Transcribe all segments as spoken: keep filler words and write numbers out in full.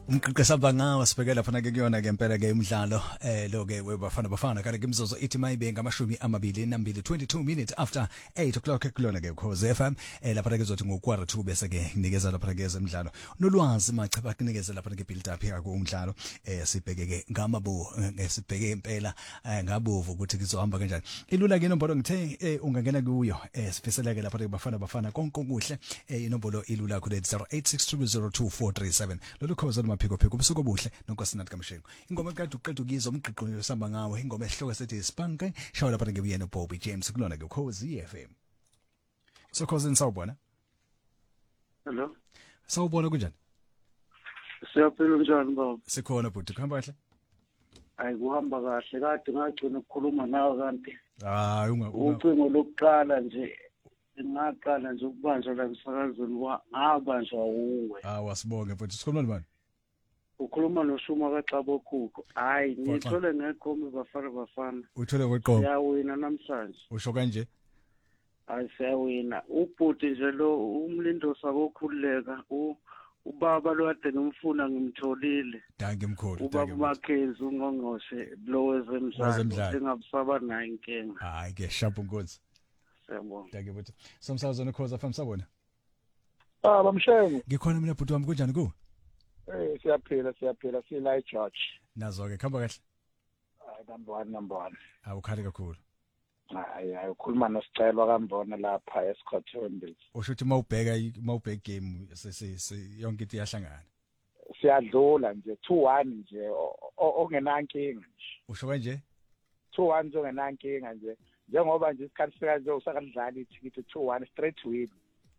Umqiqisaba ngawa sibheke lapha na ke kuyona ke impela ke umdlalo eh lo ke webafana bafana kanti ke imzozo ithi mayibe ngamashumi amabili nambili twenty-two minutes after eight o'clock kulona ke Khosi F M eh lapha ke kuzothi ngokwara two bese ke nikeza lapha ke ezemidlalo nolwazi machaba kunikeza lapha ke build up yakho umdlalo eh sibheke ke ngamabu sibheke impela ngabovu ukuthi kuzohamba kanjani ilula ke inombolo ngithe eh ungangena kuyo eh sifisela ke lapha ke bafana bafana konke okuhle eh inombolo ilula ku zero eight six two zero two four three seven lolu Khosi phiko phiko ubusuku obuhle nonkosinathi kaMshengo ingoma eqeda uqeda ukizwa umqiqo yosamba ngawe ingoma ehloko sethi Spanke shawa lapha ke uyena Bobby James kulona ke Khosi F M so Khosi nisawubona hello sawubona kunjani siyaphila njani baba sikhona bhuti kuhamba kahle ayi kuhamba kahle kade ngagcina ukukhuluma nawe kanti hayi unga ucingo lokuqala nje ngaqala nje ukubanjwa la emsakazweni ngabanjwa uwe ah wasibonge bhuti sikhuluma nobani ukhuluma noShuma kaXabo Khukho hayi ngithole ngeqombe bafana bafana uthole kweqombe siyawina namhlanje usho kanje hayi siyawina ubhuti nje lo umlindo sakokhuleka ubaba lo kade ngimfuna ngimtholile danke mkhulu ubaba Makhezi ungongoshe lo wezemidlalo singabusaba nayo inkinga hayi ke sharp nkosi siyabonga danke bhuti somsazona Khosi F M sabona ah bamshengo ngikhona mina bhuti wami kunjani ku Eh siyaphila siyaphila sila eChurch. Nazo ke khamba kahle. Hayi number one number one. Awukhali kakhulu. Hayi hayi ukhuluma nosicelwa kambona lapha eScotland. Usho ukuthi mawubheka mawubheka game se yonke into iyahlangana. Siyadlula nje two one nje ongenankinga nje. Usho kanje? two one ongenankinga nje. Njengoba nje isikhathi sika nje usakadlala ithikithi two one straight win.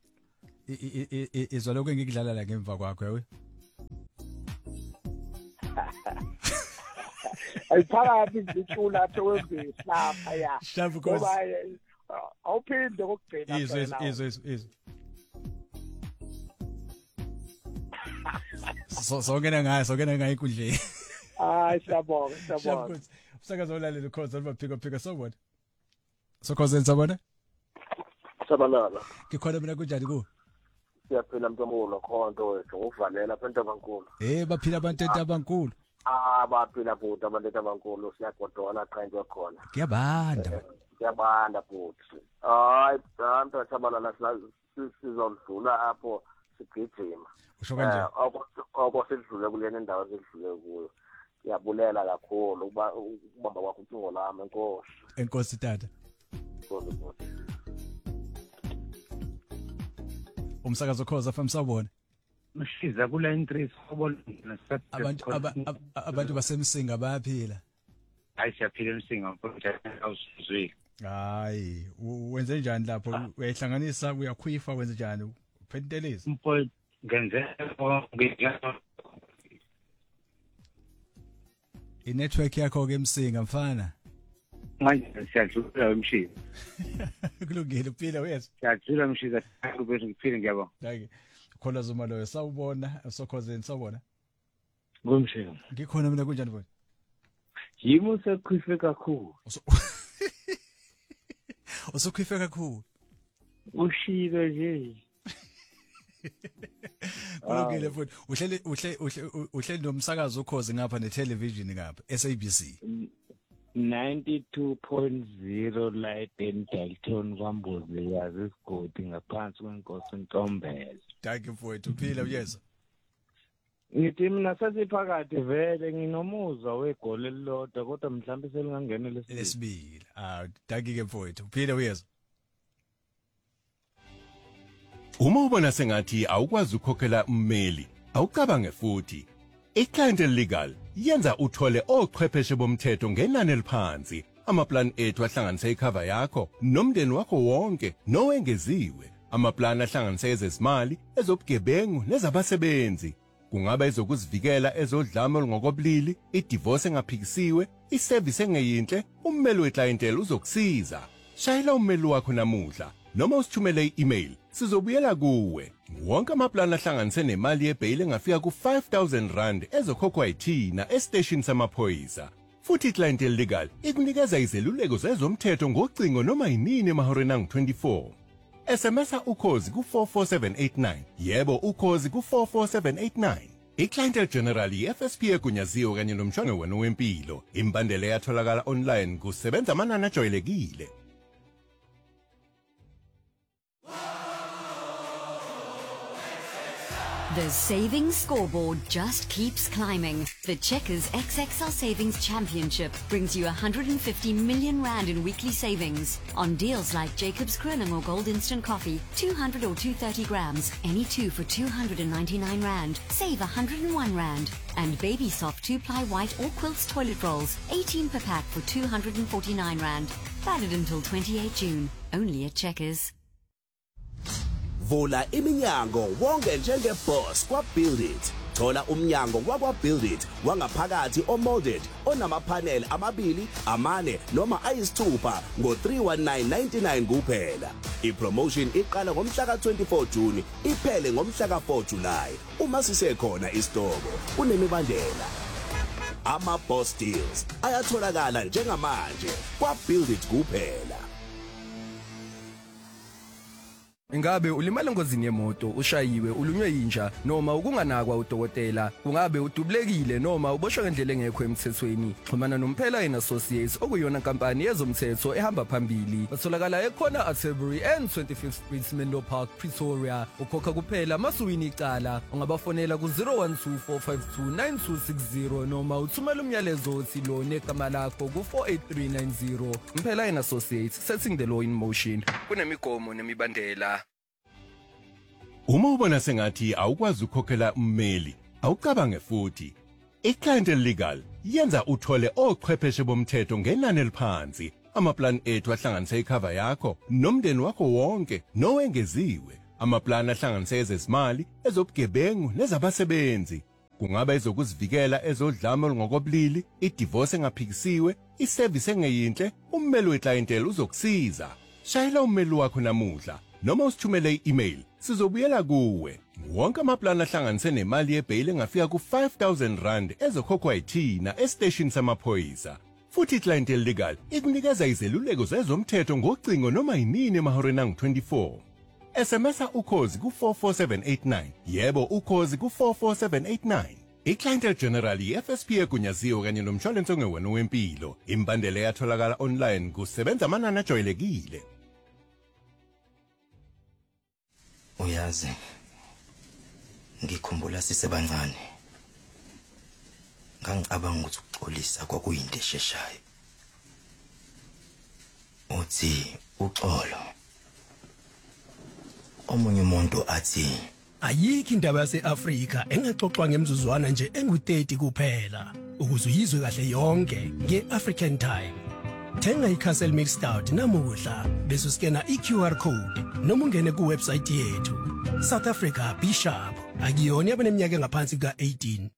Izwa lokho engikudlala la ngemva kwakho yawe. Ayiphakathi ngicula lapho wembisi lapha ya shabu Khosi awuphinde kokugcina izwe izwe izwe so so ngena ngayo so ngena ngayo ikudle hayi siyabonga siyabonga usakaza olalela Khosi alibaphika phika so what so Khosi sabona sabalala ngikhona mina kunjani ku siyaphila mntomulo khonto wethu uvalela phela abankulu eh baphila abantu abankulu ah baphila futhi abantu abankulu siyagodola qhankwe khona kuyabanda kuyabanda futhi hayi abantu sabalala sizodlula apho sigijima usho kanje oko sidlule kulena indawo sidlule kuyo siyabulela kakhulu ukuba ubamba kwakho ucingo lami enkosi enkosi tata umsakazo Khosi F M sabona Mshiza kula interest ubona abantu abantu basemsinga bayaphila hayi siyaphila emsinga mfowethu awusizwe hayi wenze njani lapho uyahlanganisa uyakhwifa wenze njani uphentelezi mfowethu ngenze i-network yakho ke emsinga mfana manje siyadlula emshini kulungile uphila wethu siyadlula emshini akubese ngiphile ngiyabonga hayi khona zuma loyo sawubona sokhozeni sawubona ngomshini ngikhona mina kunjani mfowethu yimo sekhife kakhulu usukhife kakhulu ushike nje kulungile mfowethu uhlele uhle uhlele nomsakazo ukhozi ngapha netelevision ngapha S A B C ninety-two point zero Light and Dalton kwambuzi yazi isigodi ngaphansi kwenkosi Ntombela danke mfowethu uphila uyeza ngithi mina sasiphakathi vele nginomuzwa wegoli elilodwa kodwa mhlawumbe selingangena lesibili ah danke ke mfowethu uphila uyeza Uma ubona sengathi awukwazi ukukhokhela ummeli awucabange futhi iClient Legal yenza uthole ochwepheshe bomthetho ngenani eliphansi amaplan ethu ahlanganisa icover yakho nomndeni wakho wonke nowengeziwe amaplan ahlanganisa ezezimali ezobugebengu nezabasebenzi kungaba ezokuzivikela ezodlame olungokobulili idivorce engaphikisiwe iservice engeyinhle ummeli weclientele uzokusiza shayela ummeli wakho namuhla noma usithumele i-email sizobuyela kuwe wonke amaplan ahlanganise nemali yebail engafika ku five thousand rand ezokhokhwa yithina estation samaphoyisa futhi iClient Legal ikunikeza izeluleko zezomthetho ngocingo noma yinini emahoreni angu twenty-four S M S ukhozi ku four four seven eight nine yebo ukhozi ku four four seven eight nine iClientele General i-F S P egunyaziwe kanye nomshwana wenu wempilo. Imbandela yatholakala online kusebenza amanani ajwayelekile. The savings scoreboard just keeps climbing. The Checkers X X L Savings Championship brings you one hundred fifty million rand in weekly savings on deals like Jacob's Kruling or Gold Instant Coffee, two hundred or two hundred thirty grams, any two for two hundred ninety-nine rand, save one hundred one rand. And Baby Soft two-ply white or quilts toilet rolls, eighteen per pack for two hundred forty-nine rand. Valid until twenty-eighth June, only at Checkers. Vula iminyango wonke njengeboss kwa Build It. Thola umnyango wakwa Build It wangaphakathi omolded onamapanel amabili, amane noma ayisithupha ngo three one nine ninety-nine kuphela. Ipromotion iqala ngomhla ka twenty-fourth June iphele ngomhla ka fourth July. Uma sisekhona isitoko kunemibandela. Ama boss deals ayatholakala njengamanje kwa Build It kuphela. Ingabe ulimala engozini yemoto, ushayiwe, ulunywe inja noma ukunganakwa udokotela, ungabe udubulekile noma uboshwe ngendlela engekho emthethweni? Xhumana noMphela and Associates okuyona inkampani yezomthetho ehamba phambili. Batholakala ekhona Atterbury and twenty-fifth Street Menlo Park, Pretoria. Ukhokha kuphela masuwini icala. Ungabafonela ku zero one two four five two nine two six zero noma uthumela umyalezo othi lo negama lakho ku four eight three nine zero. Mphela and Associates, setting the law in motion. Kunemigomo nemibandela. Uma ubona sengathi awukwazi ukukhokhela ummeli, awucabange futhi. iClientele Legal yenza uthole ochwepheshe bomthetho ngenani eliphansi. Amaplan ethu ahlanganisa icover yakho nomndeni wakho wonke nowengeziwe. Amaplan ahlanganisa ezezimali, ezobugebengu nezabasebenzi. Kungaba ezokuzivikela, ezodlame olungokobulili, idivorce engaphikisiwe, iservice engeyinhle, ummeli weClientele uzokusiza. Shayela ummeli wakho namuhla noma usithumele i-email. Sizobuyela kuwe. Wonke amaplan ahlanganise nemali yebail engafika ku five thousand rand ezokhokhwa yithina estation samaphoyisa. Futhi iClientele Legal ikunikeza izeluleko zezomthetho ngocingo noma yinini emahoreni angu twenty-four. S M S ukhozi ku four four seven eight nine. Yebo ukhozi ku four four seven eight nine. iClientele General i-F S P egunyaziwe kanye nomshwalense wenu wempilo. Imbandela yatholakala online kusebenza amanani ajwayelekile. Uyazi, ngikhumbula sisebancane. Ngangicabanga ukuthi ukuxolisa kwakuyinto esheshayo. Uthi uxolo. Omunye umuntu athi, ayikho indaba yaseAfrika engaxoxwa ngemzuzwana nje engu thirty kuphela. Ukuze uyizwe kahle yonke ngeAfrican Time. Thenga iCastle Milk Stout namuhla bese uskena iQ R code noma ungene ku website yethu. South Africa Bishop akuyona yabaneminyaka engaphansi ka eighteen.